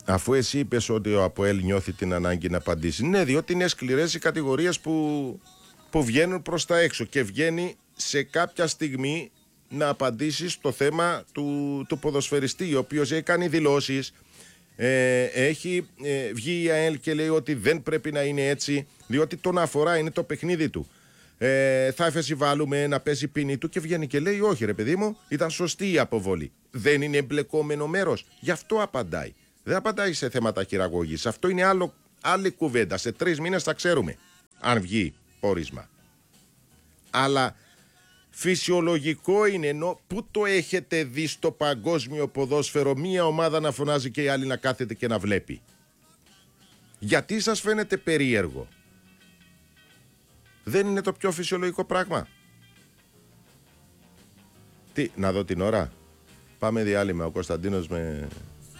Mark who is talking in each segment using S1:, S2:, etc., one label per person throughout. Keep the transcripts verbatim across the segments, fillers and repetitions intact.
S1: Αφού εσύ είπες ότι ο ΑΠΟΕΛ νιώθει την ανάγκη να απαντήσει. Ναι, διότι είναι σκληρές οι κατηγορίες που, που βγαίνουν προς τα έξω και βγαίνει σε κάποια στιγμή να απαντήσει στο θέμα του, του ποδοσφαιριστή, ο οποίος έχει κάνει δηλώσεις, ε, έχει ε, βγει η ΑΕΛ και λέει ότι δεν πρέπει να είναι έτσι, διότι τον αφορά, είναι το παιχνίδι του. Ε, θα εφεσιβάλουμε να πέσει ποινή του και βγαίνει και λέει όχι ρε παιδί μου, ήταν σωστή η αποβολή. Δεν είναι εμπλεκόμενο μέρος, γι' αυτό απαντάει. Δεν απαντάει σε θέματα χειραγωγής. Αυτό είναι άλλο, άλλη κουβέντα. Σε τρεις μήνες θα ξέρουμε αν βγει πόρισμα. Αλλά φυσιολογικό είναι, ενώ πού το έχετε δει στο παγκόσμιο ποδόσφαιρο μία ομάδα να φωνάζει και η άλλη να κάθεται και να βλέπει? Γιατί σας φαίνεται περίεργο? Δεν είναι το πιο φυσιολογικό πράγμα? Τι, να δω την ώρα. Πάμε διάλειμμα. Ο Κωνσταντίνος με...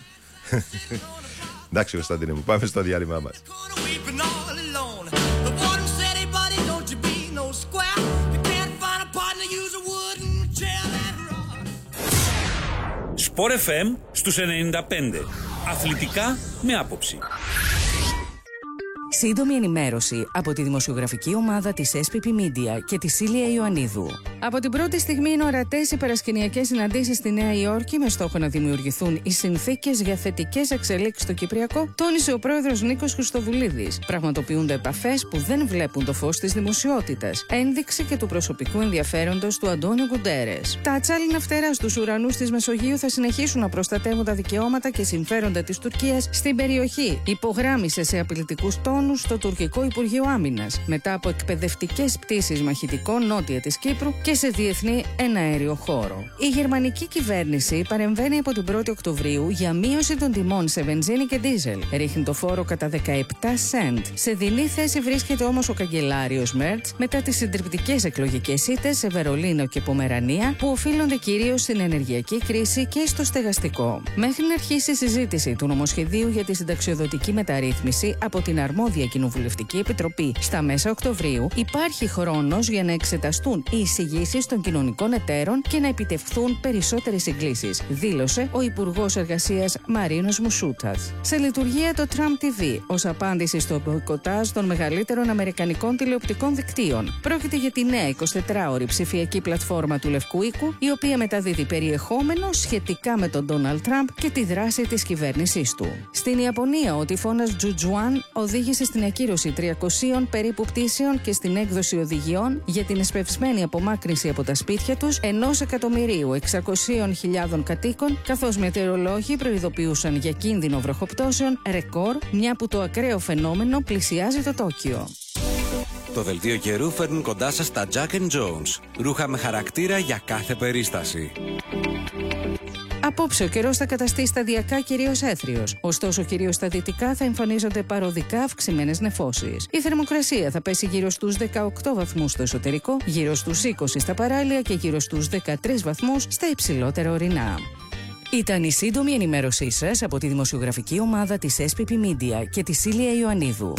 S1: Εντάξει Κωνσταντίνε μου, πάμε στο διάλειμμα μας.
S2: Σπορ εφ εμ στους ενενήντα πέντε. Αθλητικά με άποψη.
S3: Σύντομη ενημέρωση από τη δημοσιογραφική ομάδα της ες πι πι Media και τη Σίλια Ιωαννίδου. Από την πρώτη στιγμή είναι ορατές οι παρασκηνιακές συναντήσεις στη Νέα Υόρκη με στόχο να δημιουργηθούν οι συνθήκες για θετικές εξελίξεις στο Κυπριακό, τόνισε ο πρόεδρος Νίκος Χριστοδουλίδης. Πραγματοποιούνται επαφές που δεν βλέπουν το φως της δημοσιότητας. Ένδειξη και του προσωπικού ενδιαφέροντος του Αντώνιο Γκουντέρες. Τα ατσάλινα φτερά στους ουρανούς της Μεσογείου θα συνεχίσουν να προστατεύουν τα δικαιώματα και συμφέροντα της Τουρκίας στην περιοχή, υπογράμμισε σε απειλητικούς τόνους στο τουρκικό Υπουργείο Άμυνας, μετά από εκπαιδευτικές πτήσεις μαχητικών νότια της Κύπρου και σε διεθνή εναέριο χώρο. Η γερμανική κυβέρνηση παρεμβαίνει από την πρώτη Οκτωβρίου για μείωση των τιμών σε βενζίνη και ντίζελ. Ρίχνει το φόρο κατά δεκαεπτά σεντ. Σε δειλή θέση βρίσκεται όμως ο καγκελάριος Μέρτς μετά τις συντριπτικές εκλογικές ήττες σε Βερολίνο και Πομερανία, που οφείλονται κυρίως στην ενεργειακή κρίση και στο στεγαστικό. Μέχρι να αρχίσει η συζήτηση του νομοσχεδίου για τη συνταξιοδοτική μεταρρύθμιση από την αρμόδια Κοινοβουλευτική Επιτροπή στα μέσα Οκτωβρίου, υπάρχει χρόνος για να εξεταστούν οι εισηγήσεις των κοινωνικών εταίρων και να επιτευχθούν περισσότερες συγκλήσεις, δήλωσε ο Υπουργός Εργασίας Μαρίνος Μουσούτας. Σε λειτουργία το Trump τι βι ως απάντηση στο μποϊκοτάζ των μεγαλύτερων αμερικανικών τηλεοπτικών δικτύων. Πρόκειται για τη νέα εικοσιτετράωρη ψηφιακή πλατφόρμα του Λευκού Οίκου, η οποία μεταδίδει περιεχόμενο σχετικά με τον Ντόναλντ Τραμπ και τη δράση της κυβέρνησής του. Στην Ιαπωνία, ο τυφώνας Τζουτζουάν οδήγησε στην ακύρωση τριακοσίων περίπου πτήσεων και στην έκδοση οδηγιών για την εσπευσμένη απομάκρυνση από τα σπίτια τους ενός εκατομμυρίου εξακοσίων χιλιάδων κατοίκων, καθώς μετεωρολόγοι προειδοποιούσαν για κίνδυνο βροχοπτώσεων ρεκόρ, μια που το ακραίο φαινόμενο πλησιάζει το Τόκιο.
S4: Το δελτίο καιρού φέρνουν κοντά σας τα Jack and Jones. Ρούχα με χαρακτήρα για κάθε περίσταση.
S3: Απόψε ο καιρός θα καταστεί σταδιακά κυρίως έθριος. Ωστόσο, κυρίως στα δυτικά θα εμφανίζονται παροδικά αυξημένες νεφώσεις. Η θερμοκρασία θα πέσει γύρω στους δεκαοκτώ βαθμούς στο εσωτερικό, γύρω στους είκοσι στα παράλια και γύρω στους δεκατρείς βαθμούς στα υψηλότερα ορεινά. Ήταν η σύντομη ενημέρωσή σας από τη δημοσιογραφική ομάδα της ες πι πι Media και τη Σίλια Ιωαννίδου.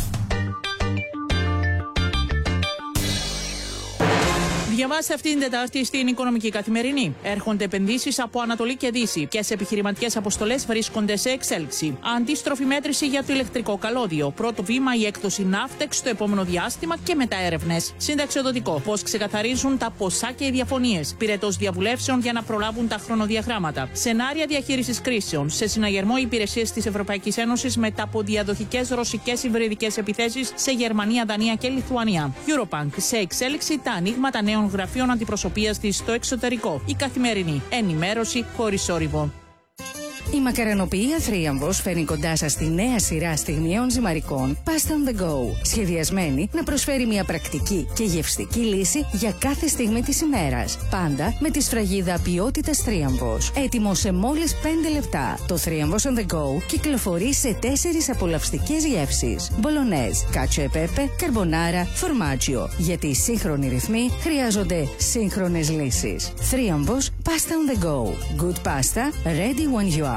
S5: Διαβάστε αυτήν την Τετάρτη στην Οικονομική Καθημερινή. Έρχονται επενδύσεις από Ανατολή και Δύση. Ποιες επιχειρηματικές αποστολές βρίσκονται σε εξέλιξη. Αντίστροφη μέτρηση για το ηλεκτρικό καλώδιο. Πρώτο βήμα η έκδοση Ναύτεξ στο επόμενο διάστημα και μετά έρευνες. Συνταξιοδοτικό. Πώς ξεκαθαρίζουν τα ποσά και οι διαφωνίες. Πυρετός διαβουλεύσεων για να προλάβουν τα χρονοδιαγράμματα. Σενάρια διαχείρισης κρίσεων. Σε συναγερμό οι υπηρεσίες της Ευρωπαϊκής Ένωσης μετά από διαδοχικές ρωσικές υβριδικές επιθέσεις σε Γερμανία, Δανία και Λιθουανία. Eurobank. Σε εξέλιξη τα ανοίγματα νέων γραφείων αντιπροσωπείας της στο εξωτερικό. Η Καθημερινή. Ενημέρωση χωρίς όρυβο.
S3: Η μακαρανοποιία Θρίαμβος φέρνει κοντά σας τη νέα σειρά στιγμιαίων ζυμαρικών Pasta on the Go, σχεδιασμένη να προσφέρει μια πρακτική και γευστική λύση για κάθε στιγμή της ημέρας. Πάντα με τη σφραγίδα ποιότητας Θρίαμβος. Έτοιμο σε μόλις πέντε λεπτά. Το Θρίαμβος on the Go κυκλοφορεί σε τέσσερις απολαυστικές γεύσεις. Μπολονέζ, κάτσο e pepe, καρμπονάρα, φορμάτζιο. Γιατί οι σύγχρονοι ρυθμοί χρειάζονται σύγχρονες λύσεις. Θρίαμβος Pasta on the Go. Good pasta, ready when you are.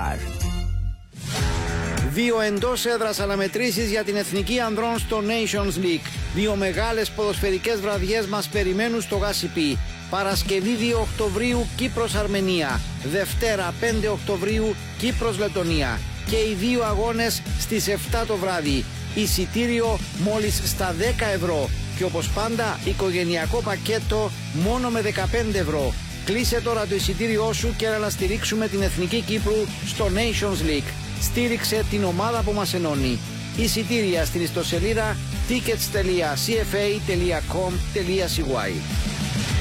S6: Δύο εντός έδρας αναμετρήσεις για την Εθνική Ανδρών στο Nations League. Δύο μεγάλες ποδοσφαιρικές βραδιές μας περιμένουν στο Γασιπί. Παρασκευή δύο Οκτωβρίου Κύπρος Αρμενία. Δευτέρα πέντε Οκτωβρίου Κύπρος Λετονία. και οι δύο αγώνες στις εφτά το βράδυ. Εισιτήριο μόλις στα δέκα ευρώ και όπως πάντα οικογενειακό πακέτο μόνο με δεκαπέντε ευρώ. Κλείσε τώρα το εισιτήριό σου και να στηρίξουμε την Εθνική Κύπρου στο Nations League. Στήριξε την ομάδα που μας ενώνει. Εισιτήρια στην ιστοσελίδα tickets τελεία c f a τελεία com τελεία c y.